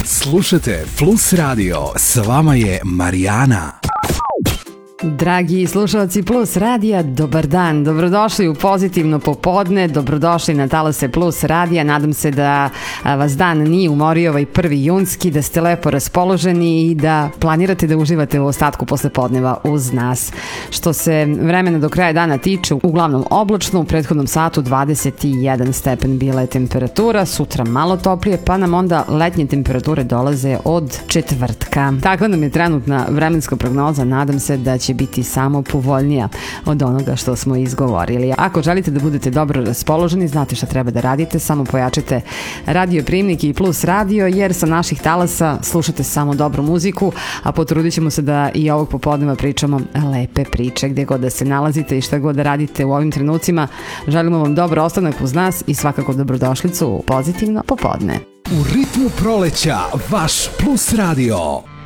Slušajte Plus Radio, s vama je Marijana. Dragi slušalci Plus Radija, dobar dan, dobrodošli u Pozitivno popodne, dobrodošli na talase Plus Radija. Nadam se da vas dan nije umorio ovaj 1. junski, da ste lepo raspoloženi i da planirate da uživate u ostatku poslepodneva uz nas. Što se vremena do kraja dana tiče, uglavnom oblačno, u prethodnom satu 21 stepen bila je temperatura, sutra malo toplije, pa nam onda letnje temperature dolaze od četvrtka. Takva nam je trenutna vremenska prognoza, nadam se da će biti samo povoljnija od onoga što smo izgovorili. Ako želite da budete dobro raspoloženi, znate šta treba da radite, samo pojačajte radio primnike i Plus Radio, jer sa naših talasa slušate samo dobru muziku, a potrudit ćemo se da i ovog popodneva pričamo lepe priče gdje god da se nalazite i šta god da radite u ovim trenucima. Želimo vam dobar ostanak uz nas i svakako dobrodošlicu u Pozitivno popodne. U ritmu proleća, vaš Plus Radio.